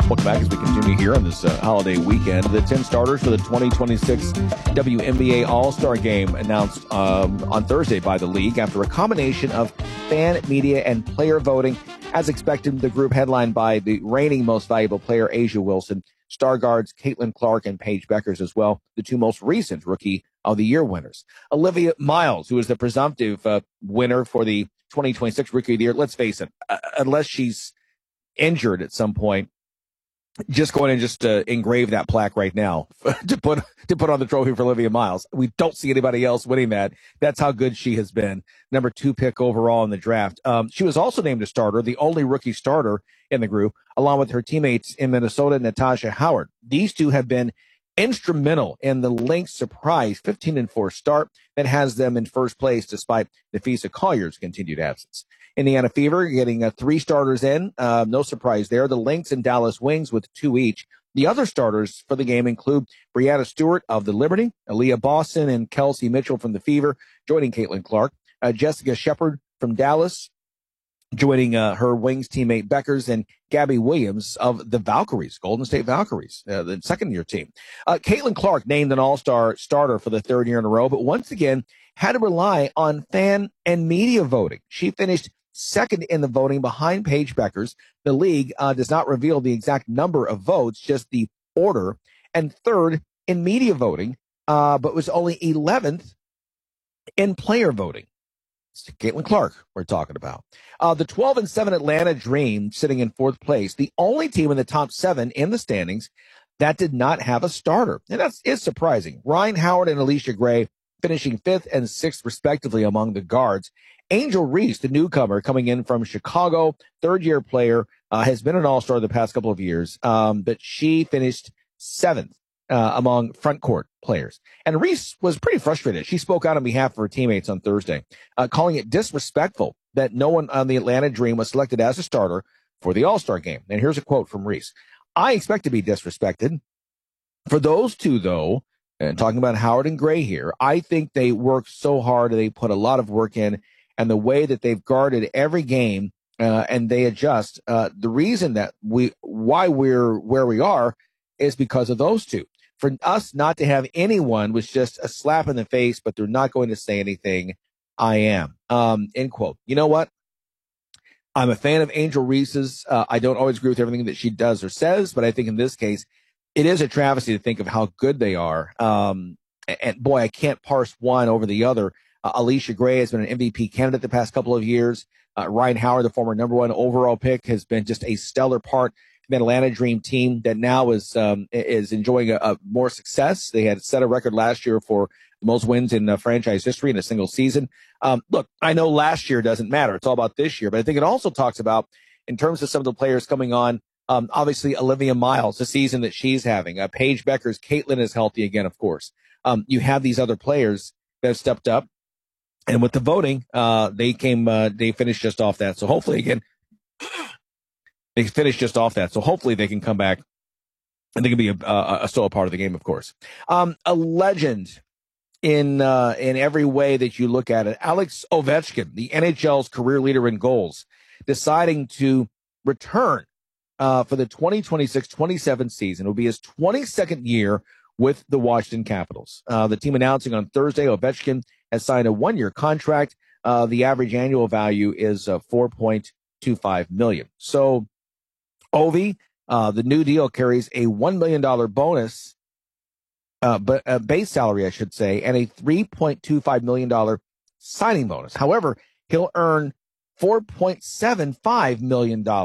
Welcome back as we continue here on this holiday weekend. The 10 starters for the 2026 WNBA All-Star Game announced on Thursday by the league after a combination of fan, media, and player voting. As expected, the group headlined by the reigning most valuable player, A'ja Wilson, star guards Caitlin Clark and Paige Bueckers as well, the two most recent Rookie of the Year winners. Olivia Miles, who is the presumptive winner for the 2026 Rookie of the Year, let's face it, unless she's injured at some point, just go in and just engrave that plaque right now to put on the trophy for Olivia Miles. We don't see anybody else winning that. That's how good she has been. Number 2 pick overall in the draft. She was also named a starter, the only rookie starter in the group, along with her teammates in Minnesota, Natasha Howard. These two have been instrumental in the Lynx surprise 15-4 start that has them in first place despite Napheesa Collier's continued absence. Indiana Fever getting 3 starters in. No surprise there. The Lynx and Dallas Wings with 2 each. The other starters for the game include Brianna Stewart of the Liberty, Aaliyah Boston, and Kelsey Mitchell from the Fever, joining Caitlin Clark. Jessica Shepard from Dallas, joining her Wings teammate Bueckers, and Gabby Williams of the Valkyries, Golden State Valkyries, the second-year team. Caitlin Clark named an all-star starter for the 3rd year in a row, but once again had to rely on fan and media voting. She finished second in the voting behind Paige Bueckers. The league does not reveal the exact number of votes, just the order, and 3rd in media voting, but was only 11th in player voting. It's Caitlin Clark we're talking about. The 12-7 Atlanta Dream sitting in 4th place, the only team in the top 7 in the standings that did not have a starter. And is surprising. Rhyne Howard and Allisha Gray finishing 5th and 6th respectively among the guards. Angel Reese, the newcomer coming in from Chicago, 3rd-year player, has been an all-star the past couple of years, but she finished 7th among front court players. And Reese was pretty frustrated. She spoke out on behalf of her teammates on Thursday, calling it disrespectful that no one on the Atlanta Dream was selected as a starter for the All-Star game. And here's a quote from Reese. "I expect to be disrespected. For those two, though," and talking about Howard and Gray here, "I think they work so hard and they put a lot of work in, and the way that they've guarded every game and they adjust. The reason that why we're where we are is because of those two. For us not to have anyone was just a slap in the face, but they're not going to say anything. I am." End quote. You know what? I'm a fan of Angel Reese's. I don't always agree with everything that she does or says, but I think in this case, it is a travesty to think of how good they are. And boy, I can't parse one over the other. Allisha Gray has been an MVP candidate the past couple of years. Rhyne Howard, the former number 1 overall pick, has been just a stellar part of the Atlanta Dream team that now is enjoying a more success. They had set a record last year for the most wins in franchise history in a single season. Look, I know last year doesn't matter. It's all about this year. But I think it also talks about, in terms of some of the players coming on, obviously Olivia Miles, the season that she's having. Paige Bueckers, Caitlin is healthy again, of course. You have these other players that have stepped up. And with the voting, they finished just off that. So hopefully, again, they finished just off that. So hopefully they can come back and they can be still a part of the game, of course. A legend in every way that you look at it. Alex Ovechkin, the NHL's career leader in goals, deciding to return for the 2026-27 season. It will be his 22nd year with the Washington Capitals. The team announcing on Thursday, Ovechkin has signed a 1-year contract. The average annual value is $4.25 million. So, Ovi, the new deal carries a $1 million bonus, but a base salary, I should say, and a $3.25 million signing bonus. However, he'll earn $4.75 million